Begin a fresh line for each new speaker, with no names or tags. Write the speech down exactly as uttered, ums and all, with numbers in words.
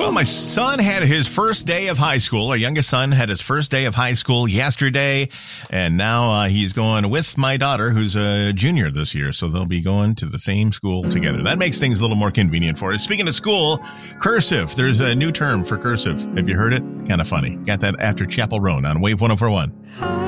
Well, my son had his first day of high school. Our youngest son had his first day of high school yesterday, and now uh, he's going with my daughter, who's a junior this year, so they'll be going to the same school together. That makes things a little more convenient for us. Speaking of school, cursive. There's a new term for cursive. Have you heard it? Kind of funny. Got that after Chapel Roan on Wave one oh four one.